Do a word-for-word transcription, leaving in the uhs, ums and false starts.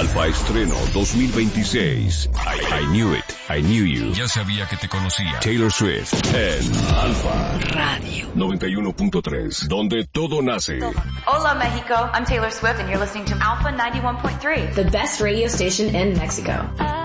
Alfa Estreno dos mil veintiséis. I, I Knew It, I Knew You. Ya sabía que te conocía. Taylor Swift en Alfa Radio noventa y uno punto tres, donde todo nace. Hola, Mexico. I'm Taylor Swift, and you're listening to Alpha ninety-one point three, the best radio station in Mexico.